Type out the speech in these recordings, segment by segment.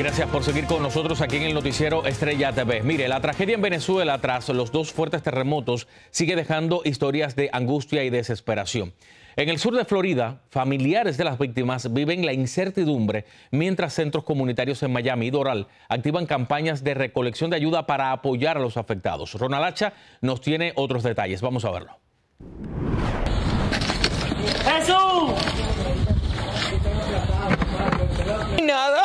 Gracias por seguir con nosotros aquí en el noticiero Estrella TV. Mire, la tragedia en Venezuela tras los dos fuertes terremotos sigue dejando historias de angustia y desesperación. En el sur de Florida, familiares de las víctimas viven la incertidumbre mientras centros comunitarios en Miami y Doral activan campañas de recolección de ayuda para apoyar a los afectados. Ronald Hacha nos tiene otros detalles. Vamos a verlo. ¡Jesús! Nada,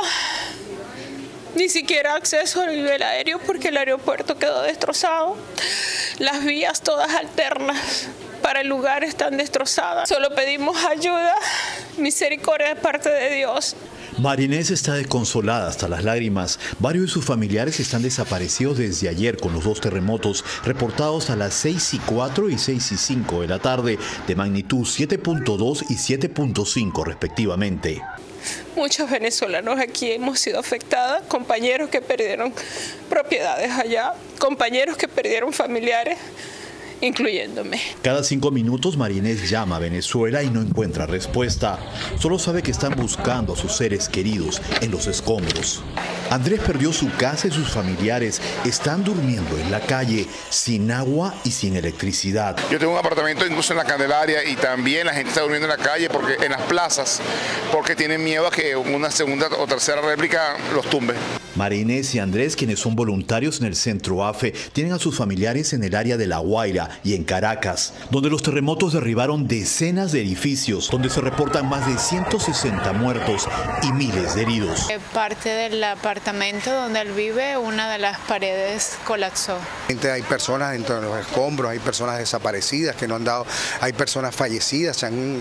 ni siquiera acceso al nivel aéreo porque el aeropuerto quedó destrozado. Las vías todas alternas para el lugar están destrozadas. Solo pedimos ayuda, misericordia de parte de Dios. Marinés está desconsolada hasta las lágrimas. Varios de sus familiares están desaparecidos desde ayer con los dos terremotos reportados a las 6:04 y 6:05 de la tarde, de magnitud 7.2 y 7.5 respectivamente. Muchos venezolanos aquí hemos sido afectados, compañeros que perdieron propiedades allá, compañeros que perdieron familiares, incluyéndome. Cada 5 minutos Marinés llama a Venezuela y no encuentra respuesta. Solo sabe que están buscando a sus seres queridos en los escombros. Andrés perdió su casa y sus familiares están durmiendo en la calle, sin agua y sin electricidad. Yo tengo un apartamento incluso en la Candelaria y también la gente está durmiendo en la calle, en las plazas, porque tienen miedo a que una segunda o tercera réplica los tumbe. Marinés y Andrés, quienes son voluntarios en el centro AFE, tienen a sus familiares en el área de La Guaira y en Caracas, donde los terremotos derribaron decenas de edificios, donde se reportan más de 160 muertos y miles de heridos. Parte del apartamento donde él vive, una de las paredes colapsó. Hay personas dentro de los escombros, hay personas desaparecidas que no han dado, hay personas fallecidas, se han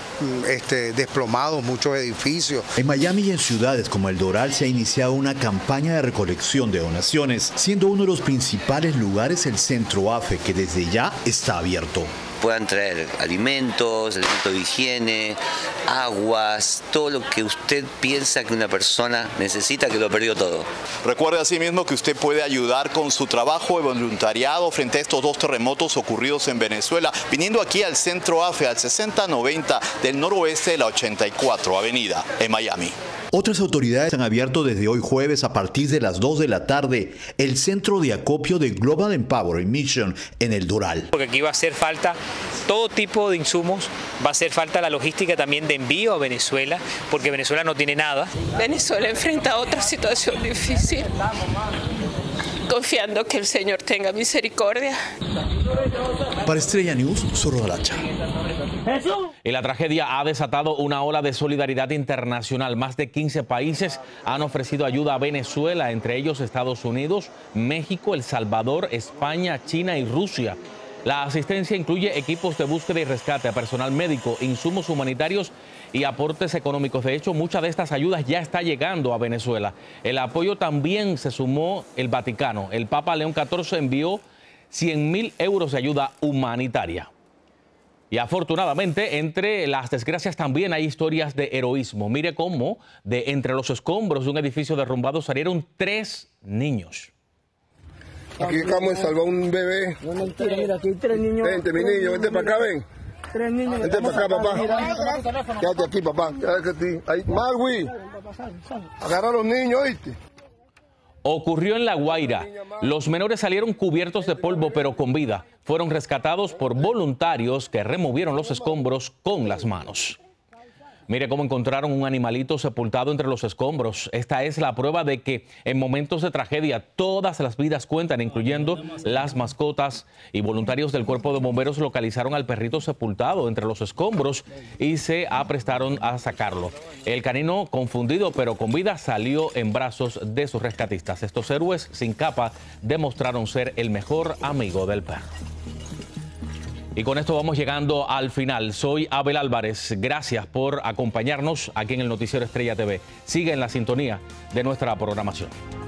desplomado muchos edificios. En Miami y en ciudades como el Doral se ha iniciado una campaña de recolección de donaciones, siendo uno de los principales lugares el centro AFE, que desde ya está abierto. Puedan traer alimentos de higiene, aguas, todo lo que usted piensa que una persona necesita, que lo perdió todo. Recuerde asimismo que usted puede ayudar con su trabajo de voluntariado frente a estos dos terremotos ocurridos en Venezuela, viniendo aquí al centro AFE, al 6090 del noroeste de la 84 Avenida, en Miami. Otras autoridades han abierto desde hoy jueves a partir de las 2 de la tarde el centro de acopio de Global Empowering Mission en el Doral. Porque aquí va a hacer falta todo tipo de insumos, va a hacer falta la logística también de envío a Venezuela, porque Venezuela no tiene nada. Venezuela enfrenta otra situación difícil, confiando que el Señor tenga misericordia. Para Estrella News, Ronald Hacha. Y la tragedia ha desatado una ola de solidaridad internacional. Más de 15 países han ofrecido ayuda a Venezuela, entre ellos Estados Unidos, México, El Salvador, España, China y Rusia. La asistencia incluye equipos de búsqueda y rescate, personal médico, insumos humanitarios y aportes económicos. De hecho, muchas de estas ayudas ya está llegando a Venezuela. El apoyo también se sumó el Vaticano. El Papa León XIV envió 100.000 euros de ayuda humanitaria. Y afortunadamente, entre las desgracias también hay historias de heroísmo. Mire cómo de entre los escombros de un edificio derrumbado salieron 3 niños. Aquí acabamos de salvar un bebé. No, mentira, mira, aquí hay 3 niños. Vente, mi niño, vente para acá, ven. 3 niños. Vente para acá, papá. Quédate aquí, papá. Quédate aquí. Ahí, Marwi. Agarra a los niños, ¿oíste? Ocurrió en La Guaira. Los menores salieron cubiertos de polvo, pero con vida. Fueron rescatados por voluntarios que removieron los escombros con las manos. Mire cómo encontraron un animalito sepultado entre los escombros. Esta es la prueba de que en momentos de tragedia todas las vidas cuentan, incluyendo las mascotas. Y voluntarios del Cuerpo de Bomberos localizaron al perrito sepultado entre los escombros y se aprestaron a sacarlo. El canino, confundido pero con vida, salió en brazos de sus rescatistas. Estos héroes sin capa demostraron ser el mejor amigo del perro. Y con esto vamos llegando al final. Soy Abel Álvarez. Gracias por acompañarnos aquí en el Noticiero Estrella TV. Sigue en la sintonía de nuestra programación.